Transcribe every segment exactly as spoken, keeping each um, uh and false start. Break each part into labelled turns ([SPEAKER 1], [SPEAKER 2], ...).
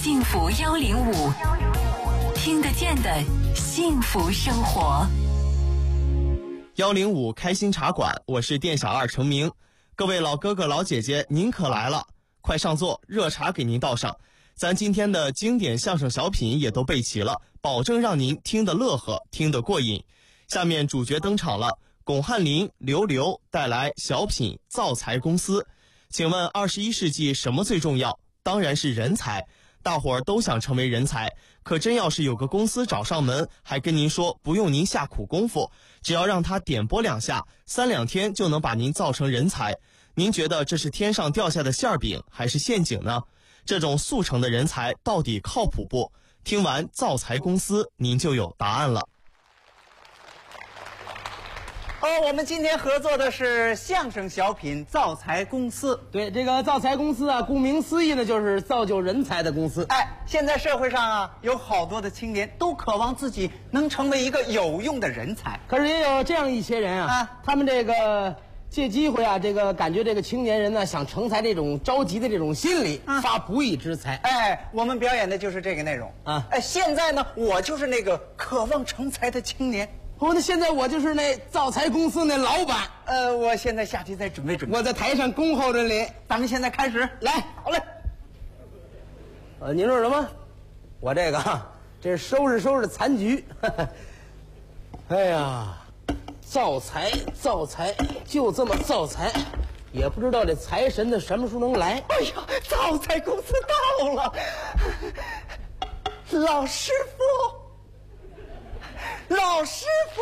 [SPEAKER 1] 幸福幺零五，听得见的幸福生活。
[SPEAKER 2] 幺零五开心茶馆，我是店小二程明。各位老哥哥老姐姐，您可来了，快上座，热茶给您倒上。咱今天的经典相声小品也都备齐了，保证让您听得乐呵，听得过瘾。下面主角登场了，巩汉林、刘刘带来小品造财公司。请问二十一世纪什么最重要？当然是人才。大伙儿都想成为人才，可真要是有个公司找上门，还跟您说不用您下苦功夫，只要让他点拨两下，三两天就能把您造成人才。您觉得这是天上掉下的馅饼还是陷阱呢？这种速成的人才到底靠谱不？听完造财公司，您就有答案了。
[SPEAKER 3] 哦，我们今天合作的是相声小品造财公司。
[SPEAKER 4] 对，这个造财公司啊，顾名思义呢，就是造就人才的公司。
[SPEAKER 3] 哎，现在社会上啊，有好多的青年都渴望自己能成为一个有用的人才，
[SPEAKER 4] 可是也有这样一些人啊，
[SPEAKER 3] 啊
[SPEAKER 4] 他们这个借机会啊，这个感觉这个青年人呢想成才这种着急的这种心理，
[SPEAKER 3] 啊
[SPEAKER 4] 发不义之财。
[SPEAKER 3] 哎，我们表演的就是这个内容
[SPEAKER 4] 啊
[SPEAKER 3] 哎，现在呢，我就是那个渴望成才的青年。
[SPEAKER 4] 哦，那现在我就是那造财公司那老板，
[SPEAKER 3] 呃，我现在下去再准备准备。
[SPEAKER 4] 我在台上恭候着你。
[SPEAKER 3] 咱们现在开始，
[SPEAKER 4] 来，
[SPEAKER 3] 好嘞。
[SPEAKER 4] 呃，您说什么？我这个哈，这是收拾收拾残局。哎呀，造财造财，就这么造财，也不知道这财神的什么时候能来。
[SPEAKER 3] 哎呀，造财公司到了，老师傅。老师傅，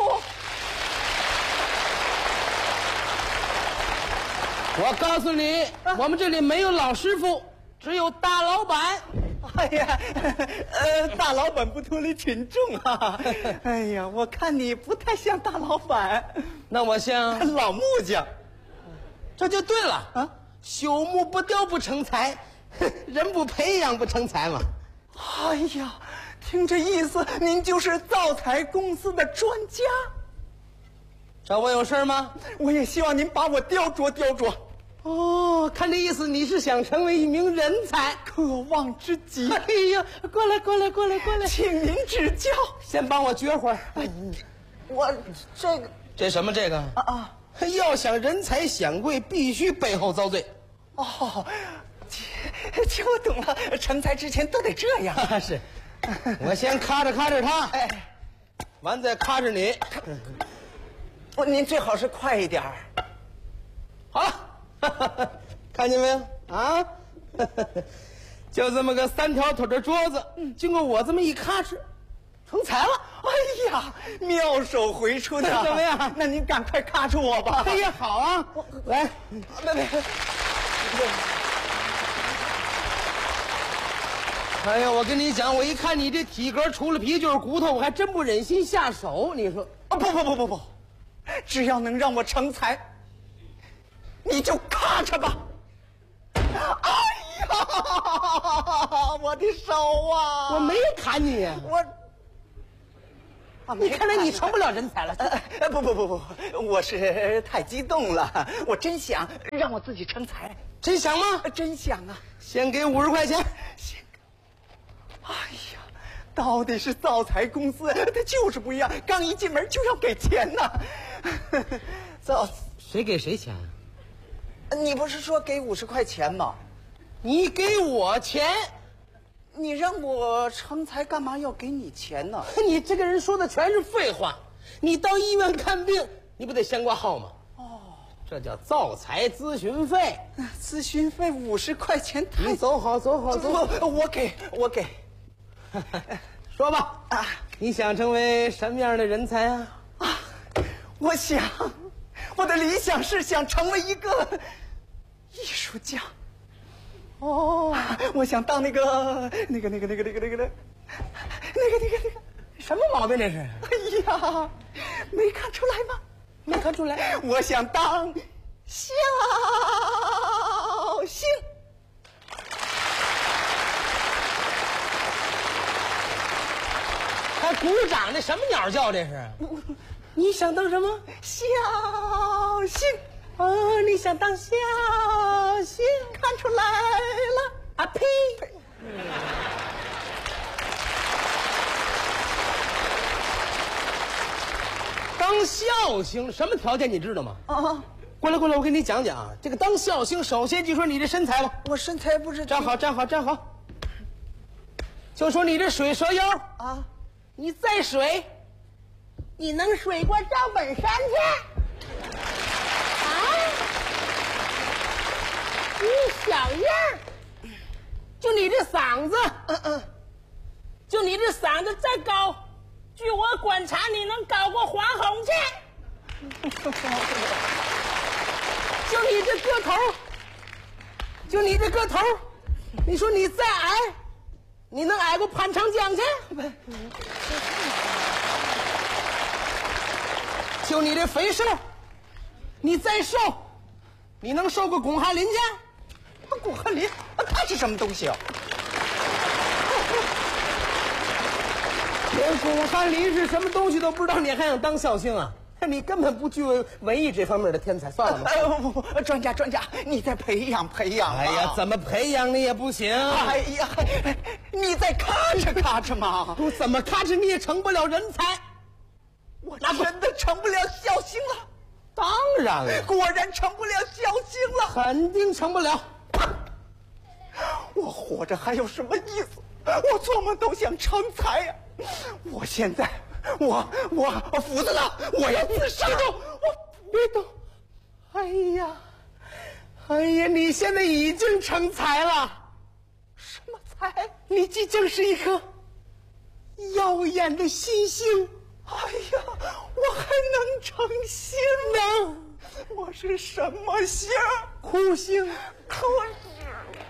[SPEAKER 4] 我告诉你，啊、我们这里没有老师傅，只有大老板。
[SPEAKER 3] 哎呀，呃，大老板不脱离群众啊！哎呀，我看你不太像大老板，
[SPEAKER 4] 那我像
[SPEAKER 3] 老木匠。
[SPEAKER 4] 这就对了
[SPEAKER 3] 啊！
[SPEAKER 4] 朽木不雕不成材，人不培养不成才嘛。
[SPEAKER 3] 哎呀！听这意思，您就是造财公司的专家。
[SPEAKER 4] 找我有事吗？
[SPEAKER 3] 我也希望您把我雕琢雕琢。
[SPEAKER 4] 哦，看这意思，你是想成为一名人才，
[SPEAKER 3] 渴望之极。
[SPEAKER 4] 哎呀，过来，过来，过来，过来，
[SPEAKER 3] 请您指教。
[SPEAKER 4] 先帮我撅会儿。
[SPEAKER 3] 哎，我这个
[SPEAKER 4] 这什么这个
[SPEAKER 3] 啊啊！
[SPEAKER 4] 要想人才显贵，必须背后遭罪。
[SPEAKER 3] 哦，这这我懂了，成才之前都得这样。
[SPEAKER 4] 是。我先咔着咔着他，
[SPEAKER 3] 哎，
[SPEAKER 4] 完再咔着你。
[SPEAKER 3] 不，您最好是快一点儿。
[SPEAKER 4] 好了，看见没有啊？就这么个三条腿的桌子，经过我这么一咔哧，成才了。
[SPEAKER 3] 哎呀，妙手回春啊！
[SPEAKER 4] 怎么样？
[SPEAKER 3] 那您赶快咔哧我吧。
[SPEAKER 4] 哎呀，好啊，来，
[SPEAKER 3] 来来。
[SPEAKER 4] 哎呀，我跟你讲，我一看你这体格除了皮就是骨头，我还真不忍心下手。你说
[SPEAKER 3] 啊？不不不不不，只要能让我成才，你就咔嚓吧。哎呀，我的手啊！
[SPEAKER 4] 我没砍你呀，
[SPEAKER 3] 我
[SPEAKER 4] 啊，你看来你成不了人才了。
[SPEAKER 3] 呃，不不不不，我是太激动了，我真想让我自己成才。
[SPEAKER 4] 真想吗？
[SPEAKER 3] 真想啊！
[SPEAKER 4] 先给五十块钱。
[SPEAKER 3] 先。哎呀，到底是造财公司，它就是不一样，刚一进门就要给钱呐。造
[SPEAKER 4] 谁给谁钱？
[SPEAKER 3] 你不是说给五十块钱吗？
[SPEAKER 4] 你给我钱，
[SPEAKER 3] 你让我成才，干嘛要给你钱呢？
[SPEAKER 4] 你这个人说的全是废话。你到医院看病，你不得先挂号吗？
[SPEAKER 3] 哦，
[SPEAKER 4] 这叫造财咨询费。
[SPEAKER 3] 咨询费五十块钱太……
[SPEAKER 4] 你走好，走好，走好。
[SPEAKER 3] 我我给我给。
[SPEAKER 4] 说吧啊，你想成为什么样的人才啊？
[SPEAKER 3] 啊，我想，我的理想是想成为一个艺术家。哦，我想当那个那个那个那个那个那个那个那个那个
[SPEAKER 4] 什么毛病这是？
[SPEAKER 3] 哎呀，没看出来吗？
[SPEAKER 4] 没看出来。
[SPEAKER 3] 我想当小星。
[SPEAKER 4] 还鼓掌，这什么鸟叫？这是？你想当什么？
[SPEAKER 3] 小星。
[SPEAKER 4] 哦，你想当小星？
[SPEAKER 3] 看出来了
[SPEAKER 4] 啊呸！ 当孝星什么条件你知道吗？
[SPEAKER 3] 啊，
[SPEAKER 4] 过来过来，我给你讲讲啊。这个当孝星，首先就说你这身材吧。
[SPEAKER 3] 我身材不是
[SPEAKER 4] 站好，站好，站好。就说你这水蛇腰
[SPEAKER 3] 啊，
[SPEAKER 4] 你再水，你能水过赵本山去？啊？你小样儿！就你这嗓子，嗯嗯，就你这嗓子再高，据我观察，你能高过黄宏去。就你这个头，就你这个头，你说你再矮，你能矮过潘长江去？就你这肥瘦，你再瘦，你能瘦过巩汉林去？
[SPEAKER 3] 巩汉林，他是什么东西啊？
[SPEAKER 4] 连巩汉林是什么东西都不知道，你还想当孝星啊？你根本不具备文艺这方面的天才，算了吧。
[SPEAKER 3] 哎不不不，专家专家，你再培养培养吧。
[SPEAKER 4] 哎呀，怎么培养你也不行。
[SPEAKER 3] 哎呀，你再咔哧咔哧嘛。
[SPEAKER 4] 我怎么咔哧你也成不了人才。
[SPEAKER 3] 我真的成不了孝星了。
[SPEAKER 4] 当然了，
[SPEAKER 3] 果然成不了孝星了，
[SPEAKER 4] 肯定成不了。
[SPEAKER 3] 我活着还有什么意思？我做梦都想成才呀！我现在，我我我服子了，我要自杀！
[SPEAKER 4] 别动，我别动！哎呀，哎呀，你现在已经成才了。
[SPEAKER 3] 什么才？
[SPEAKER 4] 你即将是一颗耀眼的新星。
[SPEAKER 3] 哎呀，我还能成星呢？我是什么星？
[SPEAKER 4] 哭星。
[SPEAKER 3] 哭星。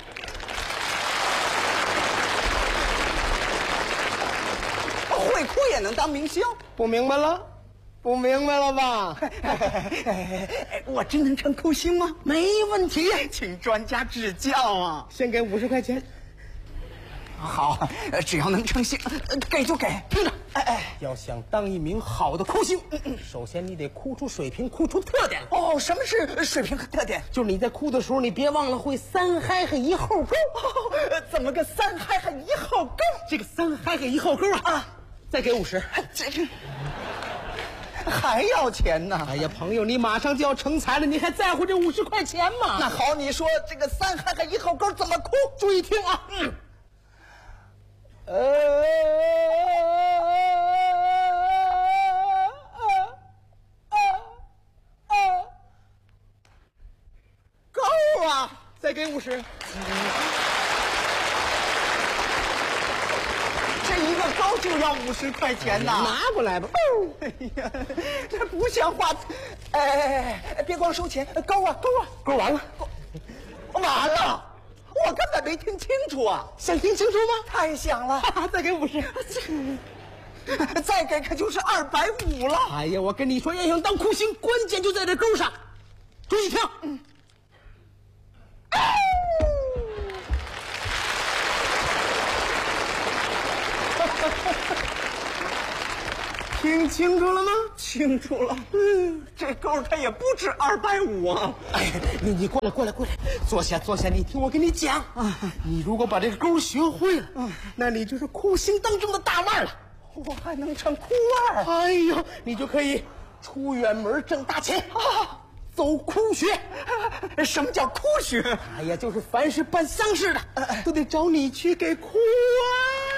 [SPEAKER 3] 会哭也能当明星？
[SPEAKER 4] 不明白了？不明白了吧？
[SPEAKER 3] 我真能成哭星吗？
[SPEAKER 4] 没问题，
[SPEAKER 3] 请专家指教啊！
[SPEAKER 4] 先给五十块钱。
[SPEAKER 3] 好，只要能成星，给就给。
[SPEAKER 4] 听着，
[SPEAKER 3] 哎哎，
[SPEAKER 4] 要想当一名好的哭星，首先你得哭出水平，哭出特点。
[SPEAKER 3] 哦，什么是水平和特点？
[SPEAKER 4] 就是你在哭的时候，你别忘了会三嗨嗨一后勾。
[SPEAKER 3] 哦，怎么个三嗨嗨一后勾？
[SPEAKER 4] 这个三嗨嗨一后勾啊！啊，再给五十。
[SPEAKER 3] 这这还要钱呢？
[SPEAKER 4] 哎呀，朋友，你马上就要成才了，你还在乎这五十块钱吗？
[SPEAKER 3] 那好，你说这个三嗨嗨一后勾怎么哭？
[SPEAKER 4] 注意听啊！嗯。呃，
[SPEAKER 3] 够啊！
[SPEAKER 4] 再给五十。
[SPEAKER 3] 这一个勾就要五十块钱呐！
[SPEAKER 4] 拿过来吧。
[SPEAKER 3] 哎呀，这不像话！哎，别光收钱，勾啊勾啊，
[SPEAKER 4] 勾完了，
[SPEAKER 3] 勾完了。我根本没听清楚啊！
[SPEAKER 4] 想听清楚吗？
[SPEAKER 3] 太想了！
[SPEAKER 4] 再给五十，
[SPEAKER 3] 再给可就是二百五了。
[SPEAKER 4] 哎呀，我跟你说，要想当哭星，关键就在这勾上。注意听，嗯，听清楚了吗？
[SPEAKER 3] 清楚了。嗯，这勾它也不止二百五啊！
[SPEAKER 4] 哎，你你过来过来过来，坐下坐下，你听我跟你讲啊，你如果把这个勾学会了，嗯，那你就是哭星当中的大腕了。
[SPEAKER 3] 我还能成哭腕？
[SPEAKER 4] 哎呦，你就可以出远门挣大钱啊！走哭学。
[SPEAKER 3] 什么叫哭学？
[SPEAKER 4] 哎呀，就是凡是办丧事的，都得找你去给哭啊！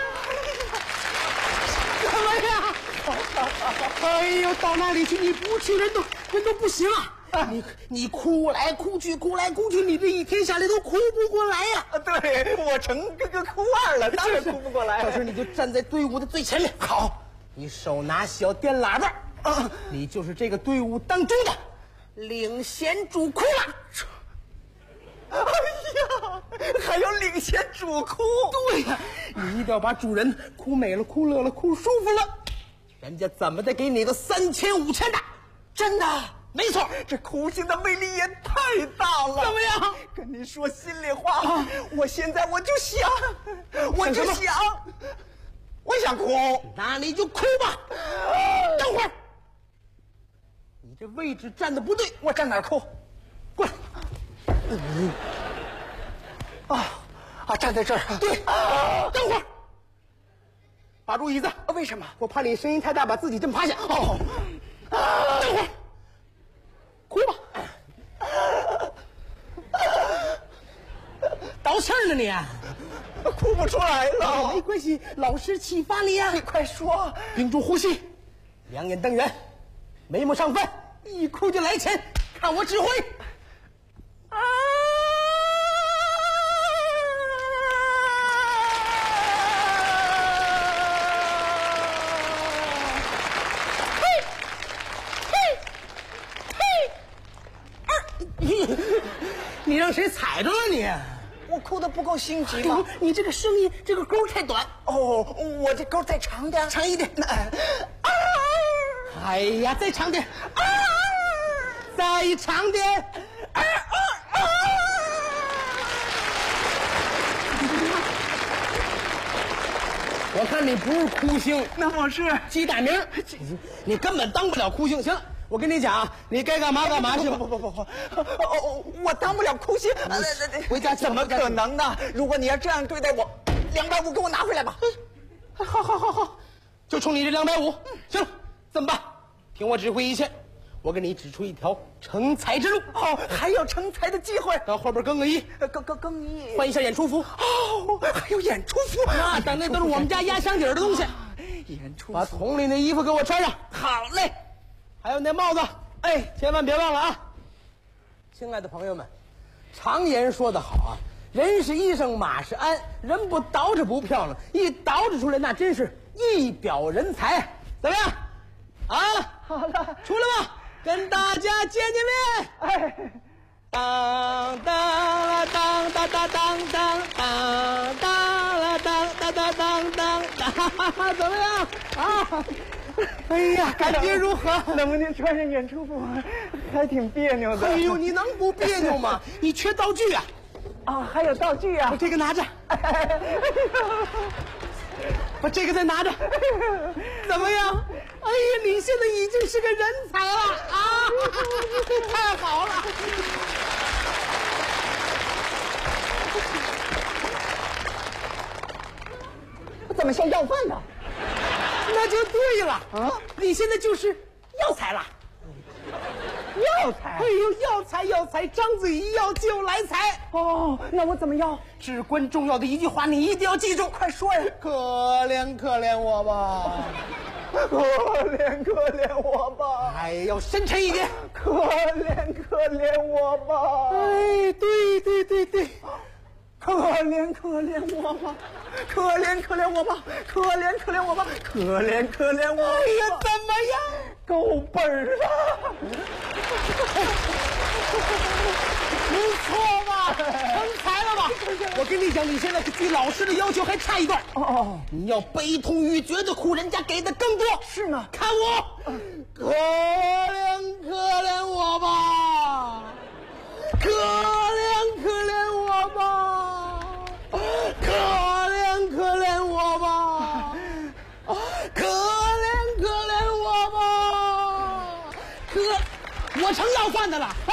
[SPEAKER 4] 怎么样？哎呦，到那里去你不去，人都人都不行啊！啊你你哭来哭去，哭来哭去，你这一天下来都哭不过来呀、
[SPEAKER 3] 啊！对，我成个个哭腕了，当然哭不过来。
[SPEAKER 4] 到时候你就站在队伍的最前面。好，你手拿小电喇叭，啊，你就是这个队伍当中的领衔主哭了。
[SPEAKER 3] 哎呀，还有领衔主哭？
[SPEAKER 4] 对呀、啊，你一定要把主人哭美了、哭乐了、哭舒服了，人家怎么得给你个三千五千的？
[SPEAKER 3] 真的？
[SPEAKER 4] 没错，
[SPEAKER 3] 这哭星的魅力也太大了。
[SPEAKER 4] 怎么样？
[SPEAKER 3] 跟你说心里话，啊、我现在我就想，我就想，我想哭。
[SPEAKER 4] 那你就哭吧。等会儿，你这位置站的不对，
[SPEAKER 3] 我站哪儿哭？过来。嗯、啊啊！站在这儿。
[SPEAKER 4] 对。啊、等会儿，把住椅子。
[SPEAKER 3] 为什么？
[SPEAKER 4] 我怕你声音太大，把自己震趴下。哦。啊等会儿，哭吧。倒气儿呢你？
[SPEAKER 3] 哭不出来了。
[SPEAKER 4] 没关系，老师启发你呀、啊。
[SPEAKER 3] 你快说。
[SPEAKER 4] 屏住呼吸，两眼瞪圆，眉目上翻，一哭就来钱，看我指挥。啊！嘿，嘿，嘿，二，你让谁踩着了你？
[SPEAKER 3] 我哭得不够心急吗？
[SPEAKER 4] 你这个声音，这个钩太短。
[SPEAKER 3] 哦，我这钩再长点，
[SPEAKER 4] 长一点。
[SPEAKER 3] 啊！
[SPEAKER 4] 哎呀，再长点。啊！再长点。啊啊啊！我看你不是哭星，
[SPEAKER 3] 那我是
[SPEAKER 4] 鸡大名，你根本当不了哭星。行了。我跟你讲，你该干嘛干嘛去吧。
[SPEAKER 3] 不不不不，哦，我当不了哭星。
[SPEAKER 4] 回家
[SPEAKER 3] 怎么可能呢？如果你要这样对待我，两百五给我拿回来吧。
[SPEAKER 4] 好好好好，就冲你这两百五。行了，这么办？听我指挥一切，我给你指出一条成才之路。
[SPEAKER 3] 哦，还有成才的机会。
[SPEAKER 4] 到后边更个衣，
[SPEAKER 3] 更更更衣，
[SPEAKER 4] 换一下演出服。
[SPEAKER 3] 哦，还有演出服。
[SPEAKER 4] 那等那都是我们家压箱底儿的东西。
[SPEAKER 3] 演出服，
[SPEAKER 4] 把桶里那衣服给我穿上。
[SPEAKER 3] 好嘞。
[SPEAKER 4] 还有那帽子，
[SPEAKER 3] 哎，
[SPEAKER 4] 千万别忘了啊！亲爱的朋友们，常言说得好啊，人是医生，马是鞍，人不捯饬不漂亮，一捯饬出来那真是一表人才。怎么样？啊，
[SPEAKER 3] 好了，
[SPEAKER 4] 出来吧，跟大家见见面。
[SPEAKER 3] 哎，
[SPEAKER 4] 当当当当当当当当当当当当当当，怎么样啊？哎呀，感觉如何？
[SPEAKER 3] 能不能穿上演出服？还挺别扭的。
[SPEAKER 4] 哎呦，你能不别扭吗？你缺道具啊！
[SPEAKER 3] 啊，还有道具啊！
[SPEAKER 4] 把这个拿着，把这个再拿着，怎么样？哎呀，你现在已经是个人才了啊！太好了！
[SPEAKER 3] 怎么像要饭呢？
[SPEAKER 4] 那就对了啊！你现在就是药材了。
[SPEAKER 3] 药材？
[SPEAKER 4] 哎呦，药材药材，张嘴一要就来财。
[SPEAKER 3] 哦，那我怎么要？
[SPEAKER 4] 至关重要的一句话，你一定要记住，
[SPEAKER 3] 快说呀！
[SPEAKER 4] 可怜可怜我吧，
[SPEAKER 3] 可怜可怜我吧。
[SPEAKER 4] 哎，要深沉一点。
[SPEAKER 3] 可怜可怜我吧。
[SPEAKER 4] 哎，对对对对。
[SPEAKER 3] 可怜可怜我吧，可怜可怜我吧，可怜可怜我吧，可怜可怜我。
[SPEAKER 4] 哎呀，怎么样？
[SPEAKER 3] 够本儿了，
[SPEAKER 4] 不错吧？成才了吧？我跟你讲，你现在距老师的要求还差一段。
[SPEAKER 3] 哦，
[SPEAKER 4] 你要悲痛欲绝的哭，人家给的更多。
[SPEAKER 3] 是呢，
[SPEAKER 4] 看我，可怜可怜我吧，可怜可怜我吧，可怜可怜我吧，可怜可怜我吧，可我成要饭的了。